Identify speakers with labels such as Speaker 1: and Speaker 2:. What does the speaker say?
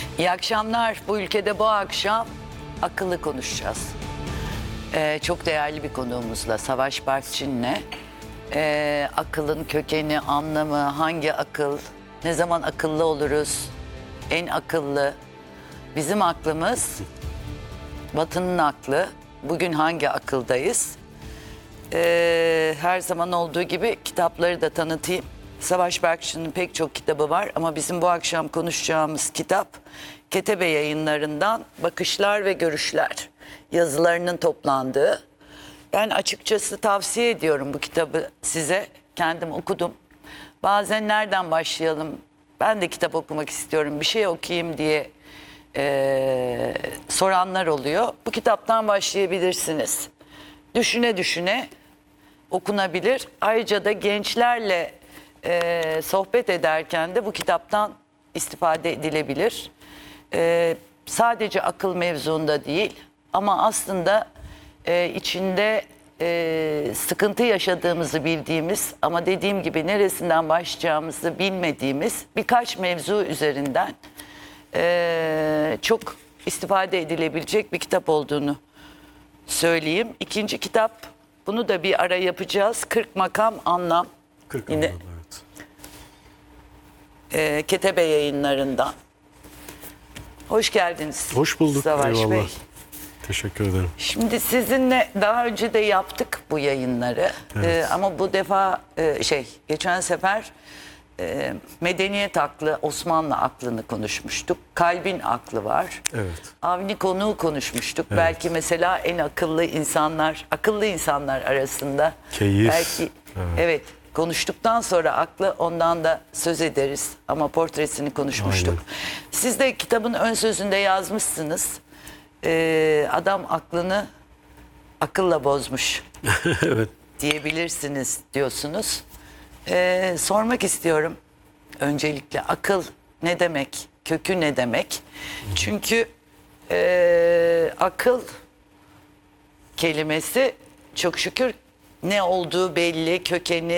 Speaker 1: İyi akşamlar. Bu ülkede bu akşam akıllı konuşacağız. Çok değerli bir konuğumuzla, Savaş Barkçin'le. Akılın kökeni, anlamı, hangi akıl, ne zaman akıllı oluruz, en akıllı, bizim aklımız, Batı'nın aklı, bugün hangi akıldayız? Her zaman olduğu gibi kitapları da tanıtayım. Savaş Barkçı'nın pek çok kitabı var ama bizim bu akşam konuşacağımız kitap Ketebe Yayınlarından Bakışlar ve Görüşler yazılarının toplandığı. Ben açıkçası tavsiye ediyorum bu kitabı size. Kendim okudum. Bazen nereden başlayalım? Ben de kitap okumak istiyorum, bir şey okuyayım diye soranlar oluyor. Bu kitaptan başlayabilirsiniz. Düşüne düşüne okunabilir. Ayrıca da gençlerle sohbet ederken de bu kitaptan istifade edilebilir. Sadece akıl mevzuunda değil ama aslında içinde sıkıntı yaşadığımızı bildiğimiz ama dediğim gibi neresinden başlayacağımızı bilmediğimiz birkaç mevzu üzerinden çok istifade edilebilecek bir kitap olduğunu söyleyeyim. İkinci kitap, bunu da bir ara yapacağız. 40 Makam Anlam.
Speaker 2: 40
Speaker 1: Yine
Speaker 2: anlam, evet.
Speaker 1: Ketebe Yayınlarından. Hoş geldiniz.
Speaker 2: Hoş bulduk.
Speaker 1: Savaş
Speaker 2: Eyvallah.
Speaker 1: Bey.
Speaker 2: Teşekkür ederim.
Speaker 1: Şimdi sizinle daha önce de yaptık bu yayınları.
Speaker 2: Evet.
Speaker 1: Ama bu defa geçen sefer medeniyet aklı, Osmanlı aklını konuşmuştuk. Kalbin aklı var.
Speaker 2: Evet.
Speaker 1: Avni konuğu konuşmuştuk.
Speaker 2: Evet.
Speaker 1: Belki mesela en akıllı insanlar arasında.
Speaker 2: Keyif.
Speaker 1: Belki evet, konuştuktan sonra aklı, ondan da söz ederiz. Ama portresini konuşmuştuk.
Speaker 2: Aynen.
Speaker 1: Siz de kitabın ön sözünde yazmışsınız. Adam aklını akılla bozmuş
Speaker 2: Evet.
Speaker 1: diyebilirsiniz diyorsunuz. Sormak istiyorum öncelikle, akıl ne demek, kökü ne demek? Çünkü akıl kelimesi çok şükür ne olduğu belli, kökeni,